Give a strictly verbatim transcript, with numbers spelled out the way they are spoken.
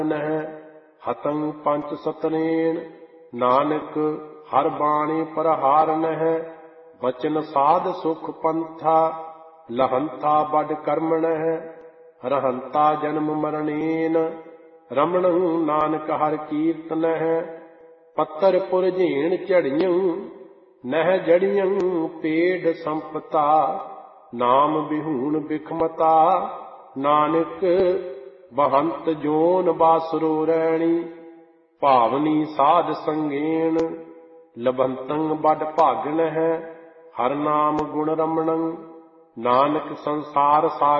ਨਹਿ ਹਤੰ ਪੰਚ ਸਤਨੇਨ ਨਾਨਕ ਹਰ ਬਾਣੀ ਪ੍ਰਹਾਰ ਨਹਿ ਬਚਨ ਸਾਧ ਸੁਖ ਪੰਥਾ ਲਹੰਤਾ ਬਡ ਕਰਮ ਨਹਿ ਰਹੰਤਾ ਜਨਮ ਮਰਣੇਨ ਰਮਣ ਨਾਨਕ ਹਰ ਕੀਰਤਨ ਹੈ ਪੱਤਰ ਪੁਰ ਝੀਣ ਝੜੀਆਂ ਨਹਿ ਜੜੀਆਂ ਪੇੜ ਸੰਪਤਾ ਨਾਮ ਬਿਹੂਣ ਬਿਖਮਤਾ ਨਾਨਕ ਬਹੰਤ ਜੋਨ ਬਾਸੁਰੋ ਰੈਣੀ ਭਾਵਨੀ ਸਾਧ ਸੰਗੇਣ ਲਬੰਤੰ ਬਡ ਭਾਗਣ ਹੈ ਹਰ ਨਾਮ ਗੁਣ ਰਮਣੰ ਨਾਨਕ ਸੰਸਾਰ ਸਾਗਰ